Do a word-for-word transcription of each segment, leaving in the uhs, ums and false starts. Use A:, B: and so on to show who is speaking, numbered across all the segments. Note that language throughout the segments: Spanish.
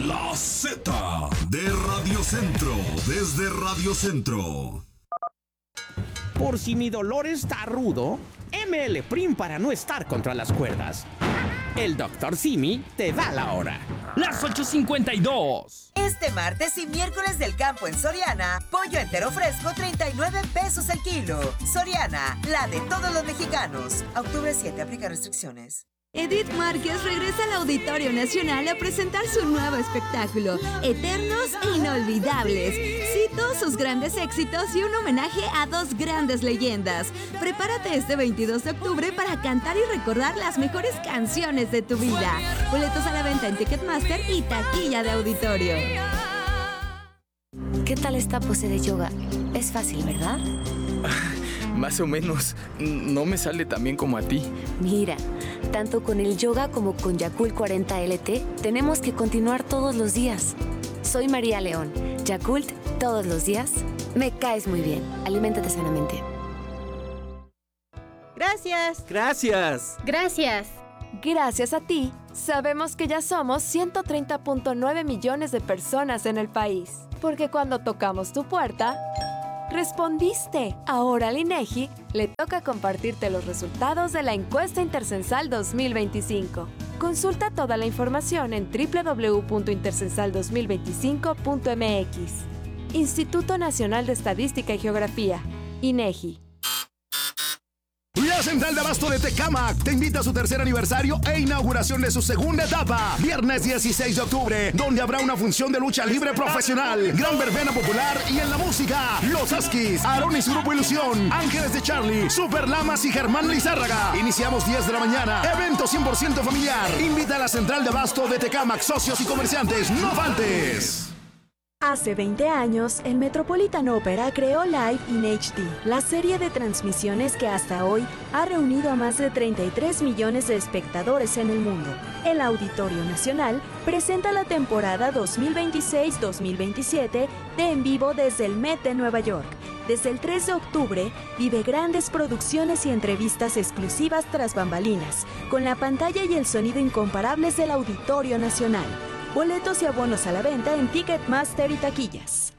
A: La Z de Radio Centro, desde Radio Centro.
B: Por si mi dolor está rudo, M L Prim para no estar contra las cuerdas. El doctor Simi te da la hora.
C: Las ocho cincuenta y dos.
D: Este martes y miércoles del campo en Soriana, pollo entero fresco treinta y nueve pesos el kilo. Soriana, la de todos los mexicanos. A octubre siete, aplica restricciones.
E: Edith Márquez regresa al Auditorio Nacional a presentar su nuevo espectáculo, Eternos e Inolvidables. Cito sus grandes éxitos y un homenaje a dos grandes leyendas. Prepárate este veintidós de octubre para cantar y recordar las mejores canciones de tu vida. Boletos a la venta en Ticketmaster y taquilla de auditorio.
F: ¿Qué tal esta pose de yoga? Es fácil, ¿verdad?
G: Más o menos. No me sale tan bien como a ti.
F: Mira, tanto con el yoga como con Yakult cuarenta L T, tenemos que continuar todos los días. Soy María León. Yakult, todos los días. Me caes muy bien. Aliméntate sanamente.
H: Gracias.
I: Gracias.
J: Gracias.
K: Gracias a ti, sabemos que ya somos ciento treinta punto nueve millones de personas en el país. Porque cuando tocamos tu puerta, respondiste. Ahora al INEGI le toca compartirte los resultados de la encuesta intercensal dos mil veinticinco. Consulta toda la información en doble u doble u doble u punto intercensal dos mil veinticinco punto m x. Instituto Nacional de Estadística y Geografía, INEGI.
L: La Central de Abasto de Tecámac te invita a su tercer aniversario e inauguración de su segunda etapa, viernes dieciséis de octubre, donde habrá una función de lucha libre profesional, gran verbena popular y en la música, Los Askis, Aarón y su grupo Ilusión, Ángeles de Charlie, Super Lamas y Germán Lizárraga. Iniciamos diez de la mañana, evento cien por ciento familiar. Invita a la Central de Abasto de Tecámac, socios y comerciantes, no faltes.
M: Hace veinte años, el Metropolitan Opera creó Live in H D, la serie de transmisiones que hasta hoy ha reunido a más de treinta y tres millones de espectadores en el mundo. El Auditorio Nacional presenta la temporada dos mil veintiséis dos mil veintisiete de En Vivo desde el Met de Nueva York. Desde el tres de octubre, vive grandes producciones y entrevistas exclusivas tras bambalinas, con la pantalla y el sonido incomparables del Auditorio Nacional. Boletos y abonos a la venta en Ticketmaster y taquillas.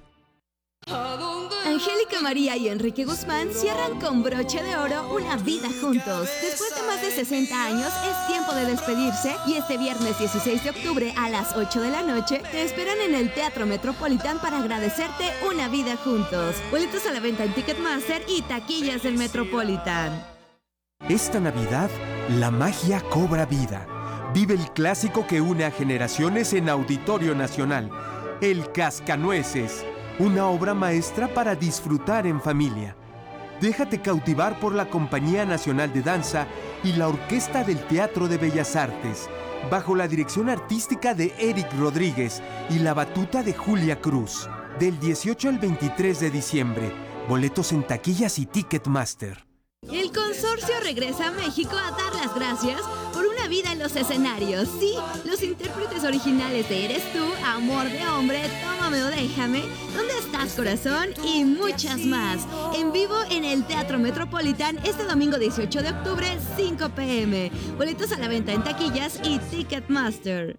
E: Angélica María y Enrique Guzmán cierran con broche de oro una vida juntos. Después de más de sesenta años, es tiempo de despedirse y este viernes dieciséis de octubre a las ocho de la noche te esperan en el Teatro Metropolitan para agradecerte una vida juntos. Boletos a la venta en Ticketmaster y taquillas del Metropolitan.
N: Esta Navidad, la magia cobra vida. Vive el clásico que une a generaciones en Auditorio Nacional, El Cascanueces, una obra maestra para disfrutar en familia. Déjate cautivar por la Compañía Nacional de Danza y la Orquesta del Teatro de Bellas Artes, bajo la dirección artística de Eric Rodríguez y la batuta de Julia Cruz. Del dieciocho al veintitrés de diciembre, boletos en taquillas y Ticketmaster.
E: El consorcio regresa a México a dar las gracias por una vida en los escenarios. Sí, los intérpretes originales de Eres Tú, Amor de Hombre, Tómame o Déjame, ¿Dónde estás, corazón? Y muchas más. En vivo en el Teatro Metropolitan este domingo dieciocho de octubre, cinco pe eme. Boletos a la venta en taquillas y Ticketmaster.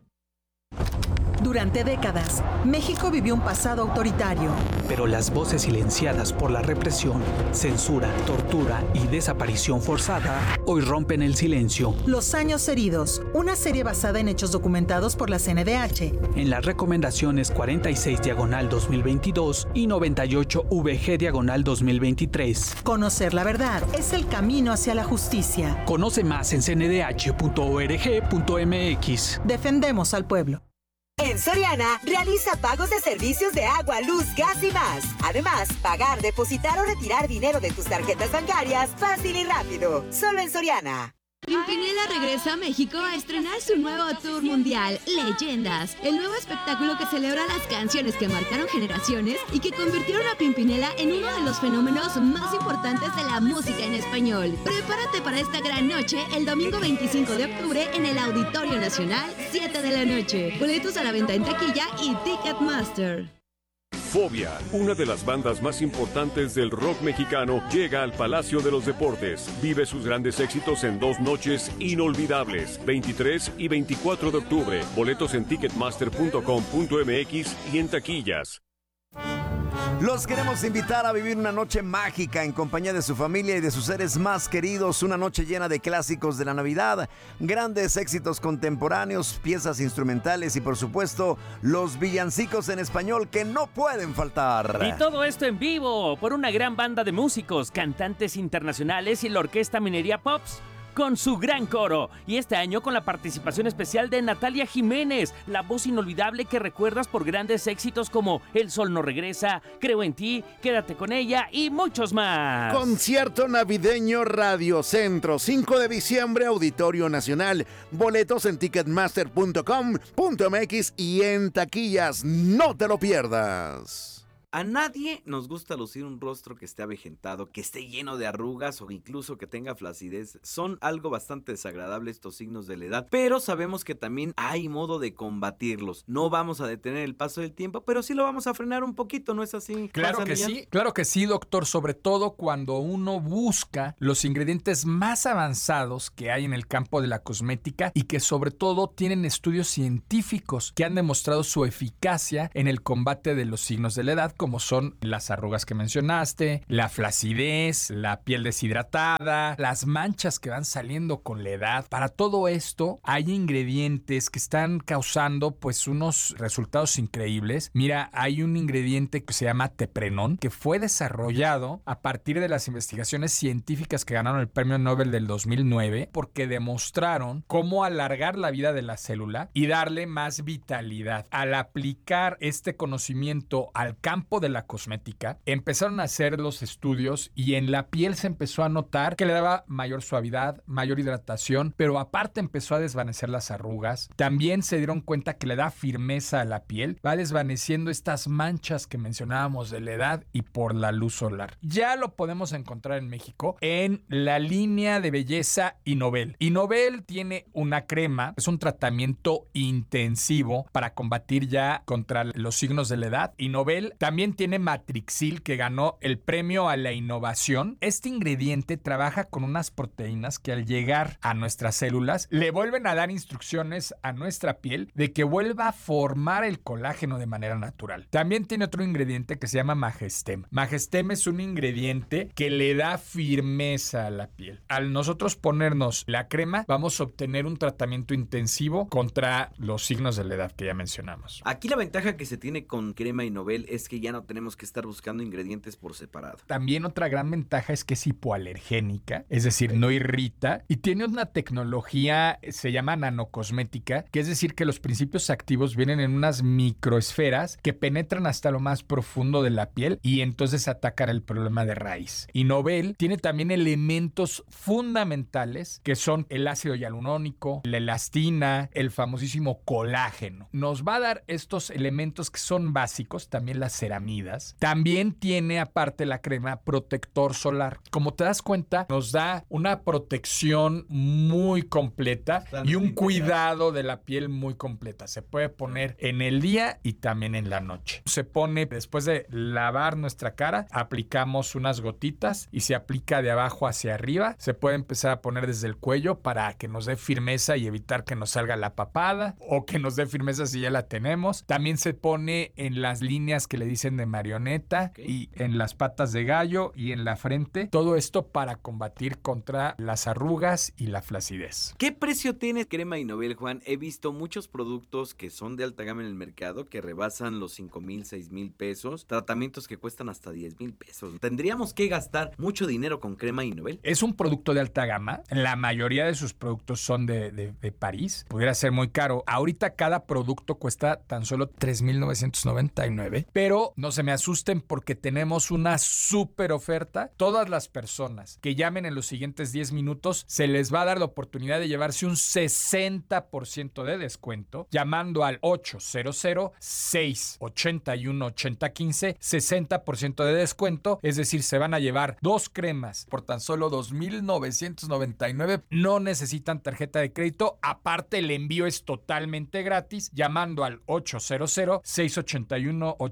O: Durante décadas, México vivió un pasado autoritario.
P: Pero las voces silenciadas por la represión, censura, tortura y desaparición forzada hoy rompen el silencio.
O: Los años heridos, una serie basada en hechos documentados por la ce ene de hache.
P: En las recomendaciones cuarenta y seis diagonal dos mil veintidós y noventa y ocho ve ge diagonal dos mil veintitrés.
O: Conocer la verdad es el camino hacia la justicia.
P: Conoce más en ce ene de hache punto org punto eme equis.
O: Defendemos al pueblo.
D: En Soriana, realiza pagos de servicios de agua, luz, gas y más. Además, pagar, depositar o retirar dinero de tus tarjetas bancarias fácil y rápido. Solo en Soriana.
E: Pimpinela regresa a México a estrenar su nuevo tour mundial, Leyendas, el nuevo espectáculo que celebra las canciones que marcaron generaciones y que convirtieron a Pimpinela en uno de los fenómenos más importantes de la música en español. Prepárate para esta gran noche el domingo veinticinco de octubre en el Auditorio Nacional, siete de la noche. Boletos a la venta en taquilla y Ticketmaster.
H: Fobia, una de las bandas más importantes del rock mexicano, llega al Palacio de los Deportes. Vive sus grandes éxitos en dos noches inolvidables, veintitrés y veinticuatro de octubre. Boletos en ticketmaster punto com punto m x y en taquillas.
I: Los queremos invitar a vivir una noche mágica en compañía de su familia y de sus seres más queridos. Una noche llena de clásicos de la Navidad, grandes éxitos contemporáneos, piezas instrumentales y por supuesto los villancicos en español que no pueden faltar.
C: Y todo esto en vivo por una gran banda de músicos, cantantes internacionales y la Orquesta Minería Pops, con su gran coro. Y este año con la participación especial de Natalia Jiménez, la voz inolvidable que recuerdas por grandes éxitos como El Sol No Regresa, Creo en Ti, Quédate con Ella y muchos más.
L: Concierto navideño Radio Centro, cinco de diciembre, Auditorio Nacional. Boletos en ticketmaster punto com punto m x y en taquillas. No te lo pierdas.
J: A nadie nos gusta lucir un rostro que esté avejentado, que esté lleno de arrugas o incluso que tenga flacidez. Son algo bastante desagradable estos signos de la edad, pero sabemos que también hay modo de combatirlos. No vamos a detener el paso del tiempo, pero sí lo vamos a frenar un poquito, ¿no es así?
Q: Claro que sí, claro que sí, doctor, sobre todo cuando uno busca los ingredientes más avanzados que hay en el campo de la cosmética y que sobre todo tienen estudios científicos que han demostrado su eficacia en el combate de los signos de la edad, como son las arrugas que mencionaste, la flacidez, la piel deshidratada, las manchas que van saliendo con la edad. Para todo esto hay ingredientes que están causando pues unos resultados increíbles. Mira, hay un ingrediente que se llama Teprenón, que fue desarrollado a partir de las investigaciones científicas que ganaron el Premio Nobel del dos mil nueve, porque demostraron cómo alargar la vida de la célula y darle más vitalidad. Al aplicar este conocimiento al campo de la cosmética, empezaron a hacer los estudios y en la piel se empezó a notar que le daba mayor suavidad, mayor hidratación, pero aparte empezó a desvanecer las arrugas. También se dieron cuenta que le da firmeza a la piel, va desvaneciendo estas manchas que mencionábamos de la edad y por la luz solar. Ya lo podemos encontrar en México en la línea de belleza Innovel. Innovel tiene una crema, es un tratamiento intensivo para combatir ya contra los signos de la edad. Innovel también tiene Matrixil, que ganó el premio a la innovación. Este ingrediente trabaja con unas proteínas que al llegar a nuestras células le vuelven a dar instrucciones a nuestra piel de que vuelva a formar el colágeno de manera natural. También tiene otro ingrediente que se llama Magestem. Magestem es un ingrediente que le da firmeza a la piel. Al nosotros ponernos la crema, vamos a obtener un tratamiento intensivo contra los signos de la edad que ya mencionamos.
J: Aquí la ventaja que se tiene con crema Innovel es que ya no tenemos que estar buscando ingredientes por separado.
Q: También otra gran ventaja es que es hipoalergénica, es decir, no irrita, y tiene una tecnología, se llama nanocosmética, que es decir que los principios activos vienen en unas microesferas que penetran hasta lo más profundo de la piel y entonces atacan el problema de raíz. Innovel tiene también elementos fundamentales que son el ácido hialurónico, la elastina, el famosísimo colágeno. Nos va a dar estos elementos que son básicos, también las ceramidas. También tiene aparte la crema protector solar. Como te das cuenta, nos da una protección muy completa y un cuidado de la piel muy completa. Se puede poner en el día y también en la noche. Se pone después de lavar nuestra cara, aplicamos unas gotitas y se aplica de abajo hacia arriba. Se puede empezar a poner desde el cuello para que nos dé firmeza y evitar que nos salga la papada o que nos dé firmeza si ya la tenemos. También se pone en las líneas que le dicen de marioneta, okay, y en las patas de gallo y en la frente. Todo esto para combatir contra las arrugas y la flacidez.
J: ¿Qué precio tiene crema Innovel, Juan? He visto muchos productos que son de alta gama en el mercado que rebasan los cinco mil, seis mil pesos, tratamientos que cuestan hasta diez mil pesos. ¿Tendríamos que gastar mucho dinero con crema Innovel?
Q: Es un producto de alta gama. La mayoría de sus productos son de, de, de París. Pudiera ser muy caro. Ahorita cada producto cuesta tan solo tres mil novecientos noventa y nueve, pero no se me asusten porque tenemos una súper oferta. Todas las personas que llamen en los siguientes diez minutos se les va a dar la oportunidad de llevarse un sesenta por ciento de descuento llamando al ocho cero cero, seis ocho uno, ocho cero uno cinco, sesenta por ciento de descuento, es decir, se van a llevar dos cremas por tan solo dos mil novecientos noventa y nueve. No necesitan tarjeta de crédito, aparte el envío es totalmente gratis llamando al ocho cero cero, seis ocho uno, ocho cero uno cinco.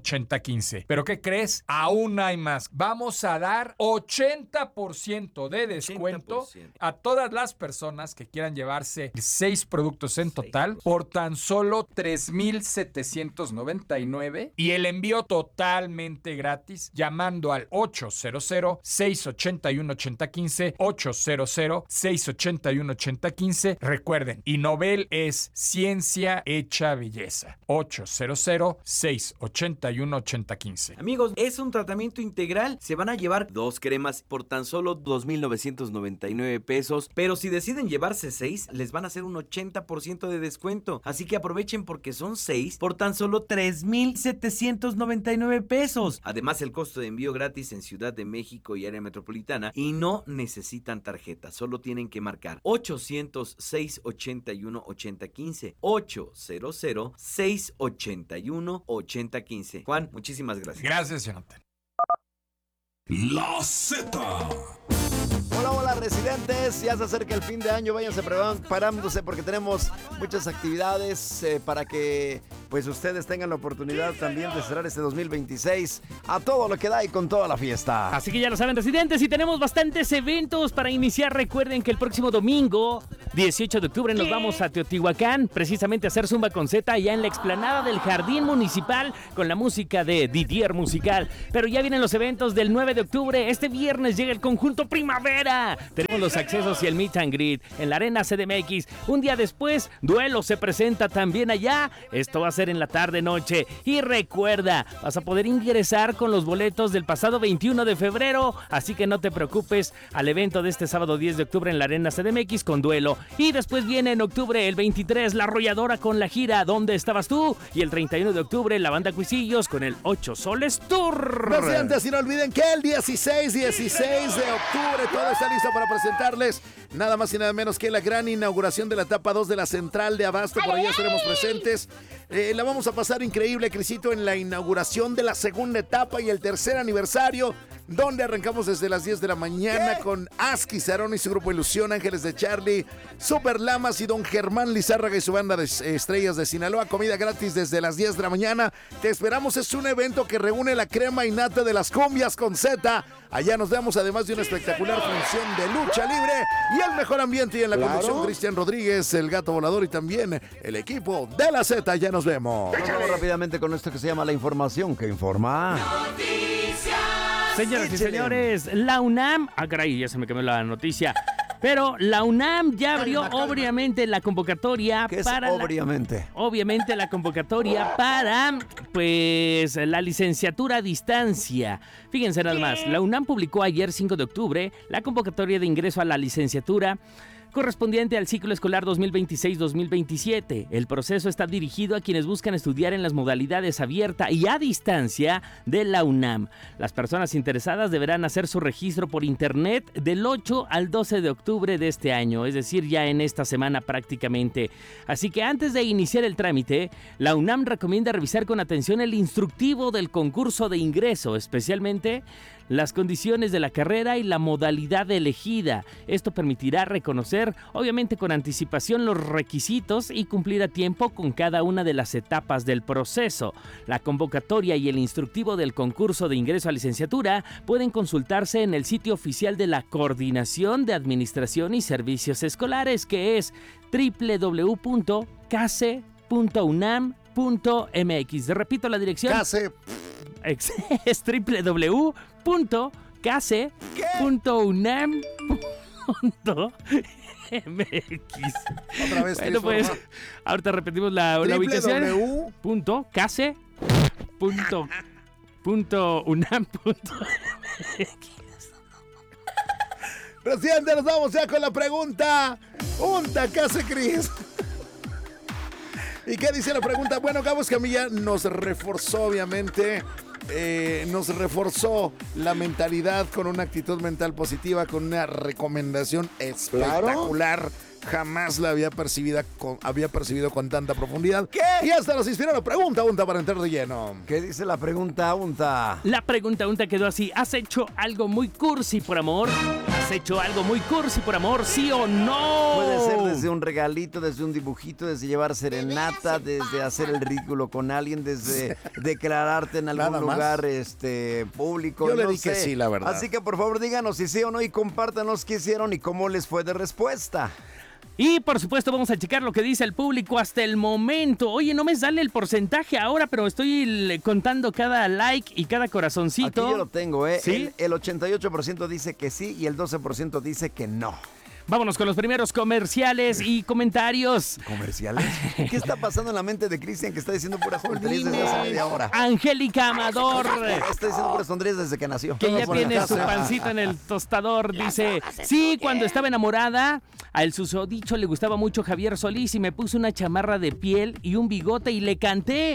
Q: quince. ¿Pero qué crees? Aún hay más. Vamos a dar ochenta por ciento de descuento
J: ochenta por ciento.
Q: a todas las personas que quieran llevarse seis productos en total por tan solo tres mil setecientos noventa y nueve y el envío totalmente gratis llamando al ochocientos, seiscientos ochenta y uno, ochenta quince, ochocientos, seiscientos ochenta y uno, ochenta quince. Recuerden, Innovel es ciencia hecha belleza. ochocientos, seiscientos ochenta y uno, ochenta quince.
J: Amigos, es un tratamiento integral. Se van a llevar dos cremas por tan solo dos mil novecientos noventa y nueve pesos. Pero si deciden llevarse seis, les van a hacer un ochenta por ciento de descuento. Así que aprovechen porque son seis por tan solo tres mil setecientos noventa y nueve pesos. Además, el costo de envío gratis en Ciudad de México y área metropolitana. Y no necesitan tarjeta. Solo tienen que marcar ochocientos, seiscientos ochenta y uno, ochenta quince. ochocientos, seiscientos ochenta y uno, ochenta quince. Juan, muchísimas gracias.
Q: Gracias, Jonathan.
A: La Z.
I: Hola, hola, residentes. Ya se acerca el fin de año. Váyanse preparándose porque tenemos muchas actividades eh, para que pues ustedes tengan la oportunidad también de cerrar este dos mil veintiséis a todo lo que da y con toda la fiesta.
C: Así que ya lo saben, residentes, y tenemos bastantes eventos para iniciar. Recuerden que el próximo domingo, dieciocho de octubre, nos vamos a Teotihuacán, precisamente a hacer Zumba con Z allá en la explanada del Jardín Municipal con la música de Didier Musical. Pero ya vienen los eventos del nueve de octubre. Este viernes llega el conjunto Primavera. Tenemos los accesos y el meet and greet en la Arena C D M X. Un día después, Duelo se presenta también allá. Esto va a ser en la tarde-noche. Y recuerda, vas a poder ingresar con los boletos del pasado veintiuno de febrero. Así que no te preocupes, al evento de este sábado diez de octubre en la Arena C D M X con Duelo. Y después viene en octubre, el veintitrés, La Arrolladora con la gira ¿Dónde estabas tú? Y el treinta y uno de octubre, la banda Cuisillos con el Ocho Soles Tour.
L: Residentes, y no olviden que el dieciséis, dieciséis de octubre todo está listo para presentarles nada más y nada menos que la gran inauguración de la etapa dos de la Central de Abasto. Por ahí estaremos presentes. Eh, la vamos a pasar increíble, Crisito, en la inauguración de la segunda etapa y el tercer aniversario, donde arrancamos desde las diez de la mañana con Aski Sarón y su grupo Ilusión, Ángeles de Charlie, Super Lamas y don Germán Lizárraga y su banda de estrellas de Sinaloa. Comida gratis desde las diez de la mañana. Te esperamos, es un evento que reúne la crema y nata de las cumbias con Z. Allá nos vemos, además de una espectacular función de lucha libre y el mejor ambiente. Y en la
I: Claro.
L: conducción, Cristian Rodríguez, el Gato Volador y también el equipo de la Z. Ya nos vemos.
I: Nos vamos rápidamente con esto que se llama la información que informa.
C: Señoras y
I: Échele.
C: señores, la UNAM... Ah, caray, ya se me cambió la noticia. Pero la UNAM ya abrió, calma, calma. obviamente, la convocatoria
I: ¿Qué es
C: para...
I: obviamente?
C: La, obviamente la convocatoria para, pues, la licenciatura a distancia. Fíjense nada más, la UNAM publicó ayer, cinco de octubre, la convocatoria de ingreso a la licenciatura correspondiente al ciclo escolar dos mil veintiséis dos mil veintisiete. El proceso está dirigido a quienes buscan estudiar en las modalidades abierta y a distancia de la UNAM. Las personas interesadas deberán hacer su registro por internet del ocho al doce de octubre de este año, es decir, ya en esta semana prácticamente. Así que antes de iniciar el trámite, la UNAM recomienda revisar con atención el instructivo del concurso de ingreso, especialmente las condiciones de la carrera y la modalidad elegida. Esto permitirá reconocer, obviamente con anticipación, los requisitos y cumplir a tiempo con cada una de las etapas del proceso. La convocatoria y el instructivo del concurso de ingreso a licenciatura pueden consultarse en el sitio oficial de la Coordinación de Administración y Servicios Escolares, que es doble u doble u doble u punto case punto unam punto m x. Repito la dirección.
L: Case.
C: Es doble u doble u doble u punto case punto unam punto m x.
L: Otra vez,
C: bueno, pues, forma. Ahorita repetimos la, la ubicación.
L: doble u doble u doble u
C: punto case punto unam punto m x.
L: Presidente, nos vamos ya con la pregunta. Unta, Case Cris. ¿Y qué dice la pregunta? Bueno, Gabo Escamilla nos reforzó, obviamente, eh, nos reforzó la mentalidad con una actitud mental positiva, con una recomendación espectacular. jamás la había percibido con, había percibido con tanta profundidad.
I: ¿Qué?
L: Y hasta nos inspira la pregunta, Unta, para entrar de lleno.
I: ¿Qué dice la pregunta, Unta?
C: La pregunta, Unta, quedó así. ¿Has hecho algo muy cursi por amor? ¿Has hecho algo muy cursi por amor, sí o no?
I: Puede ser desde un regalito, desde un dibujito, desde llevar serenata, desde hacer el ridículo con alguien, desde declararte en algún
L: Nada más.
I: lugar este, público.
L: Yo le
I: no
L: di que
I: sé.
L: sí, la verdad.
I: Así que por favor díganos si sí o no y compártanos qué hicieron y cómo les fue de respuesta.
C: Y por supuesto vamos a checar lo que dice el público hasta el momento. Oye, no me sale el porcentaje ahora, pero estoy le- contando cada like y cada corazoncito.
I: Aquí yo lo tengo, ¿eh?
C: ¿Sí?
I: El, el ochenta y ocho por ciento dice que sí y el doce por ciento dice que no.
C: Vámonos con los primeros comerciales y comentarios.
I: ¿Comerciales? ¿Qué está pasando en la mente de Cristian que está diciendo puras tonterías desde hace media hora?
C: Angélica Amador,
I: Está diciendo puras tonterías desde que nació.
C: que ya
I: Por la
C: tiene su
I: casa.
C: pancito en el tostador, dice, sí, cuando estaba enamorada, al susodicho le gustaba mucho Javier Solís y me puso una chamarra de piel y un bigote y le canté.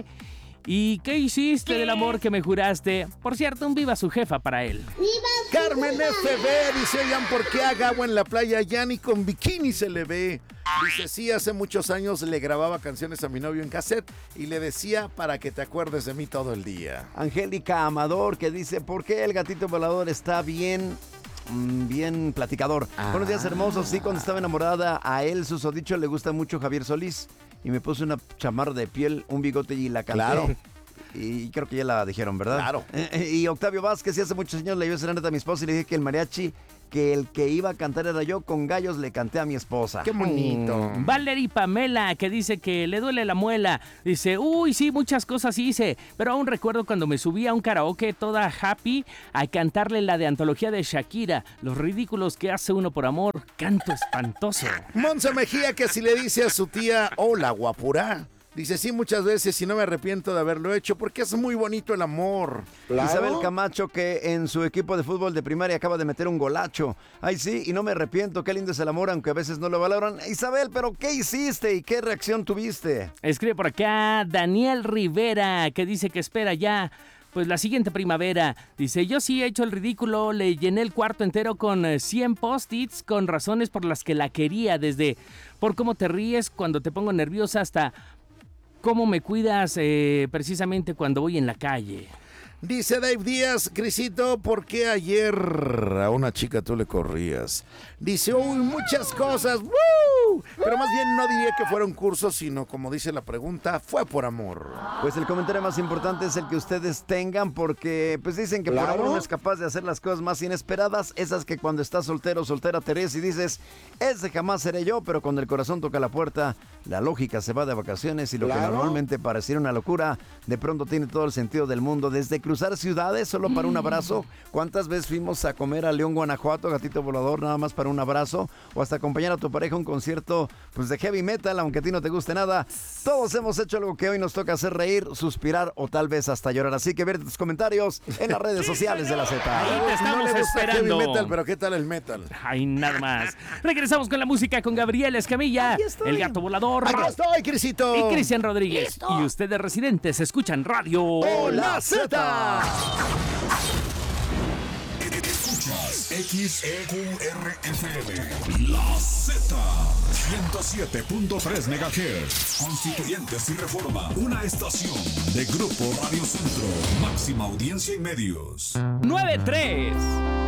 C: ¿Y qué hiciste del amor que me juraste? Por cierto, un viva su jefa para él.
L: Carmen F B dice, oigan, ¿por qué haga agua en la playa? Ya ni con bikini se le ve. Dice, sí, hace muchos años le grababa canciones a mi novio en cassette y le decía para que te acuerdes de mí todo el día.
I: Angélica Amador que dice, ¿por qué el gatito volador está bien, mm, bien platicador?
L: Ah.
I: Buenos días, hermosos. Sí, cuando estaba enamorada, a él, susodicho, le gusta mucho Javier Solís. Y me puse una chamarra de piel, un bigote y la canté.
L: Claro.
I: Y creo que ya la dijeron, ¿verdad?
L: Claro.
I: Eh, eh, y Octavio Vázquez, sí, hace muchos años le dio serenata a mi esposa y le dije que el mariachi, que el que iba a cantar era yo, con gallos le canté a mi esposa.
L: Qué bonito.
C: Mm. Valerie Pamela, que dice que le duele la muela. Dice, uy, sí, muchas cosas hice, pero aún recuerdo cuando me subí a un karaoke toda happy a cantarle la de antología de Shakira. Los ridículos que hace uno por amor. Canto espantoso.
L: Monza Mejía que si le dice a su tía, hola guapura. Dice, sí, muchas veces y no me arrepiento de haberlo hecho porque es muy bonito el amor.
I: Isabel Camacho que en su equipo de fútbol de primaria acaba de meter un golacho. Ay, sí, y no me arrepiento, qué lindo es el amor, aunque a veces no lo valoran. Isabel, ¿pero qué hiciste y qué reacción tuviste?
C: Escribe por acá Daniel Rivera, que dice que espera ya, pues la siguiente primavera. Dice, yo sí he hecho el ridículo, le llené el cuarto entero con eh, cien post-its con razones por las que la quería, desde por cómo te ríes cuando te pongo nerviosa hasta cómo me cuidas eh, precisamente cuando voy en la calle.
L: Dice Dave Díaz, Crisito, ¿por qué ayer a una chica tú le corrías? Dice, uy, muchas cosas, ¡woo! Pero más bien no diría que fueron cursos, sino como dice la pregunta, fue por amor.
I: Pues el comentario más importante es el que ustedes tengan, porque pues dicen que
L: Claro.
I: por amor uno es capaz de hacer las cosas más inesperadas, esas que cuando estás soltero o soltera te ríes y dices, ese jamás seré yo, pero cuando el corazón toca la puerta, la lógica se va de vacaciones y lo
L: Claro.
I: que normalmente pareciera una locura, de pronto tiene todo el sentido del mundo, desde cruzar ciudades solo para un abrazo. ¿Cuántas veces fuimos a comer a León, Guanajuato, gatito volador, nada más para un abrazo? O hasta acompañar a tu pareja a un concierto pues de heavy metal, aunque a ti no te guste nada. Todos hemos hecho algo que hoy nos toca hacer reír, suspirar o tal vez hasta llorar. Así que ver tus comentarios en las redes sociales de la Z.
C: Ahí te estamos
L: no le gusta
C: esperando.
L: heavy metal, pero ¿qué tal el metal?
C: Ay, nada más. Regresamos con la música con Gabriel Escamilla, el gato volador.
L: ¡Aquí estoy, Crisito!
C: Y Cristian Rodríguez. Y ustedes residentes escuchan Radio
L: ¡Hola, Z!
A: Escuchas X E Q R F M, La Z, ciento siete punto tres megahertz, Constituyentes y Reforma, una estación de Grupo Radio Centro, máxima audiencia y medios.
C: nueve tres.